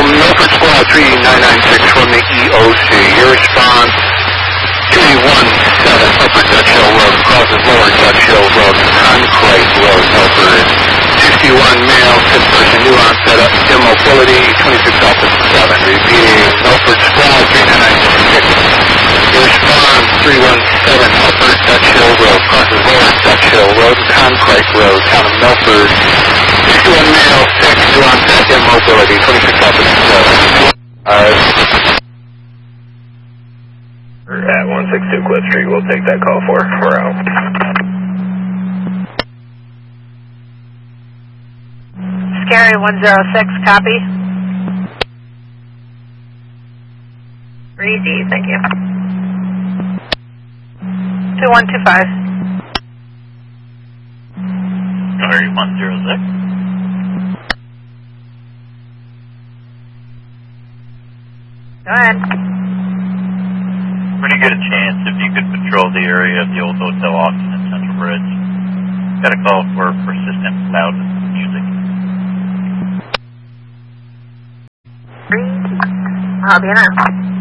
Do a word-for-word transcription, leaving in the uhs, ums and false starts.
Milford Squad three nine nine six from the E O C. Your response, two one seven Upper Dutch Hill Road, crosses Lower Dutch Hill Road, Concrete Road, Milford. sixty-one male, fifth person, new onset, up, immobility, twenty-six Alpha seven. Repeating, Milford Squad three nine nine six. Your response, three one seven Upper Dutch Hill Road, crosses Lower Dutch Hill Road, Concrete Road, town of Milford. sixty-one male, six, new onset, immobility, twenty-six Alpha seven. Uh, At one sixty-two Cliff Street, we'll take that call for. We're out. Scary one zero six, copy. Easy, thank you. two one two five. Scary one zero six. Go ahead. Pretty good chance if you could patrol the area of the old Hotel Austin and Central Bridge. Got a call for persistent loud music. Three. I'll be in.